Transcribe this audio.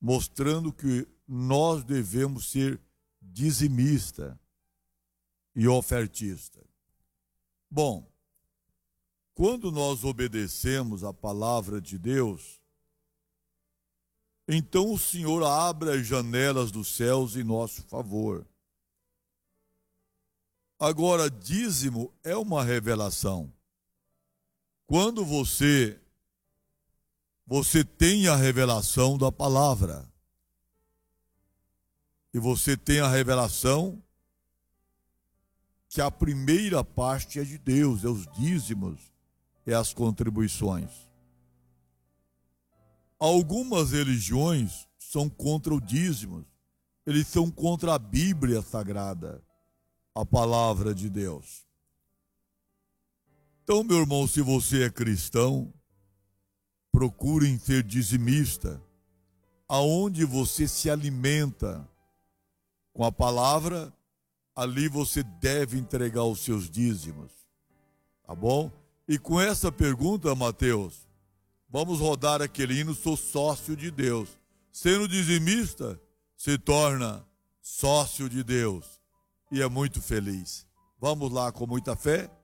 mostrando que nós devemos ser dizimista e ofertista. Bom, quando nós obedecemos a palavra de Deus, então o Senhor abre as janelas dos céus em nosso favor. Agora, dízimo é uma revelação. Quando você tem a revelação da palavra, e você tem a revelação que a primeira parte é de Deus, é os dízimos, é as contribuições. Algumas religiões são contra o dízimo, eles são contra a Bíblia Sagrada, a palavra de Deus. Então, meu irmão, se você é cristão, procurem ser dizimista, aonde você se alimenta com a palavra, ali você deve entregar os seus dízimos, tá bom? E com essa pergunta, Mateus, vamos rodar aquele hino, sou sócio de Deus. Sendo dizimista, se torna sócio de Deus e é muito feliz. Vamos lá com muita fé.